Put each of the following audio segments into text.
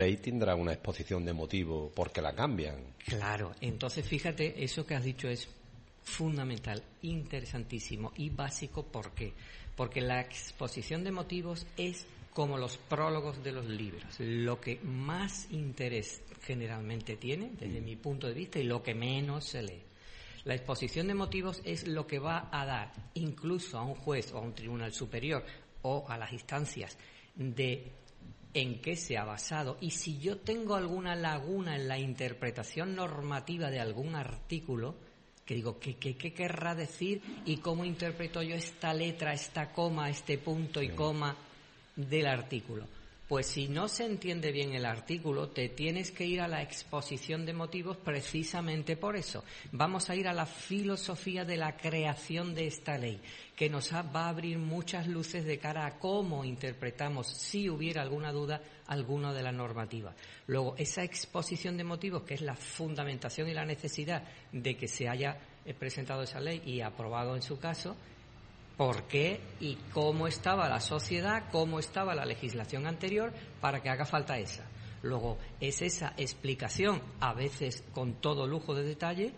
ley tendrá una exposición de motivos porque la cambian. Claro, entonces fíjate, eso que has dicho es fundamental, interesantísimo y básico. ¿Por qué? Porque la exposición de motivos es como los prólogos de los libros, lo que más interés generalmente tiene, desde mi punto de vista, y lo que menos se lee. La exposición de motivos es lo que va a dar incluso a un juez o a un tribunal superior o a las instancias de en qué se ha basado, y si yo tengo alguna laguna en la interpretación normativa de algún artículo, que digo, ¿qué querrá decir y cómo interpreto yo esta letra, esta coma, este punto y coma del artículo? Pues si no se entiende bien el artículo, te tienes que ir a la exposición de motivos precisamente por eso. Vamos a ir a la filosofía de la creación de esta ley, que nos va a abrir muchas luces de cara a cómo interpretamos, si hubiera alguna duda, alguna de la normativa. Luego, esa exposición de motivos, que es la fundamentación y la necesidad de que se haya presentado esa ley y aprobado en su caso, por qué y cómo estaba la sociedad, cómo estaba la legislación anterior para que haga falta esa. Luego, es esa explicación, a veces con todo lujo de detalle,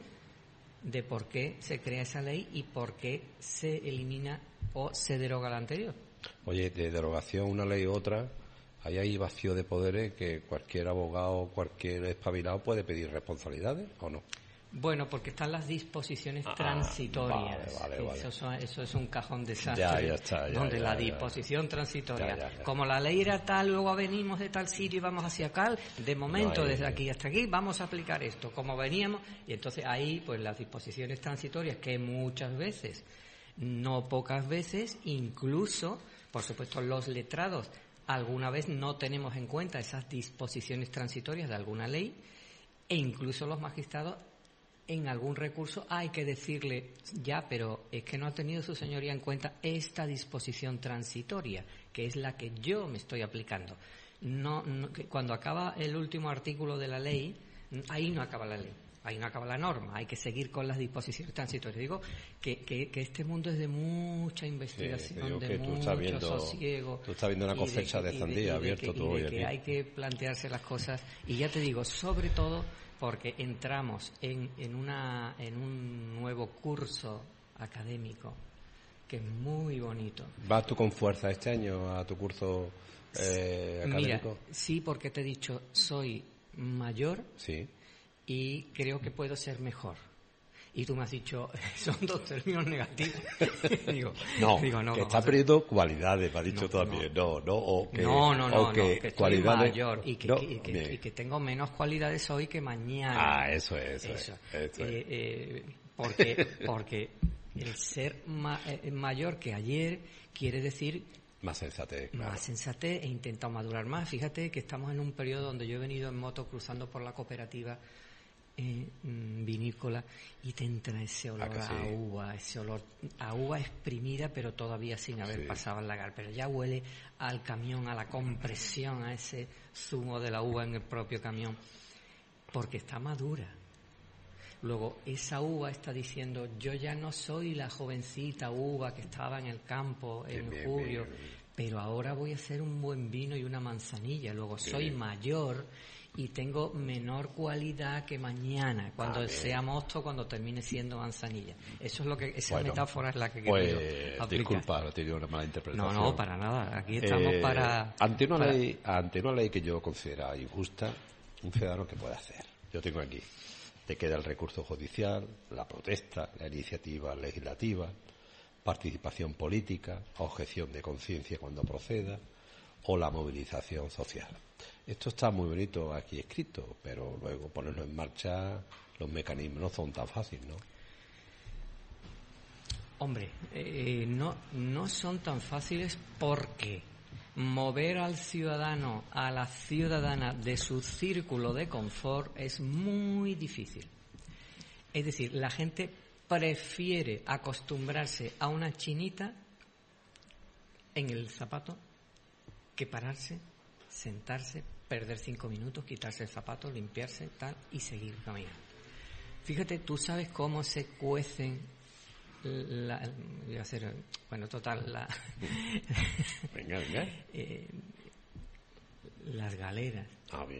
de por qué se crea esa ley y por qué se elimina o se deroga la anterior. Oye, de derogación una ley u otra, hay vacío de poderes que cualquier abogado, cualquier espabilado puede pedir responsabilidades, ¿o no? Bueno, porque están las disposiciones transitorias. Vale. Eso es un cajón desastre. Ya está. La disposición transitoria. Ya. Como la ley era tal, luego venimos de tal sitio y vamos hacia acá. De momento, desde aquí hasta aquí, vamos a aplicar esto. Como veníamos, y entonces ahí, pues las disposiciones transitorias, que muchas veces, no pocas veces, incluso, por supuesto, los letrados, alguna vez no tenemos en cuenta esas disposiciones transitorias de alguna ley, e incluso los magistrados, en algún recurso hay que decirle, ya, pero es que no ha tenido su señoría en cuenta esta disposición transitoria, que es la que yo me estoy aplicando. No, cuando acaba el último artículo de la ley, ahí no acaba la ley, ahí no acaba la norma, hay que seguir con las disposiciones transitorias. Digo que este mundo es de mucha investigación, de mucho sosiego. Tú estás viendo una cosecha de sandía abierto tú hoy aquí. Que hay que plantearse las cosas, y ya te digo, sobre todo porque entramos en un nuevo curso académico que es muy bonito. ¿Vas tú con fuerza este año a tu curso académico? Mira, sí, porque te he dicho, soy mayor, sí, y creo que puedo ser mejor. Y tú me has dicho, son dos términos negativos. digo, que está perdiendo cualidades, me has dicho también. Que cualidades, estoy mayor y que tengo menos cualidades hoy que mañana. Eso es. Porque el ser mayor que ayer quiere decir más sensatez, claro. Más sensatez, he intentado madurar más. Fíjate que estamos en un periodo donde yo he venido en moto cruzando por la cooperativa vinícola, y te entra ese olor a uva, ese olor a uva exprimida, pero todavía sin haber pasado al lagar, pero ya huele al camión, a la compresión, a ese zumo de la uva en el propio camión, porque está madura. Luego esa uva está diciendo, yo ya no soy la jovencita uva que estaba en el campo en julio, pero ahora voy a hacer un buen vino y una manzanilla. Luego soy mayor y tengo menor cualidad que mañana, cuando sea mosto, cuando termine siendo manzanilla. Eso es lo que, esa metáfora es la que quiero aplicar. Disculpa, no te digo una mala interpretación. No, para nada. Aquí estamos para... Ante una ley que yo considero injusta, un ciudadano, ¿qué puede hacer? Yo tengo aquí, te queda el recurso judicial, la protesta, la iniciativa legislativa, participación política, objeción de conciencia cuando proceda, o la movilización social. Esto está muy bonito aquí escrito, pero luego ponerlo en marcha, los mecanismos no son tan fáciles, ¿no? Hombre, no son tan fáciles, porque mover al ciudadano, a la ciudadana de su círculo de confort es muy difícil. Es decir, la gente prefiere acostumbrarse a una chinita en el zapato que pararse, sentarse, perder 5 minutos, quitarse el zapato, limpiarse, tal, y seguir caminando. Fíjate, tú sabes cómo se cuecen Venga. las galeras. Bien.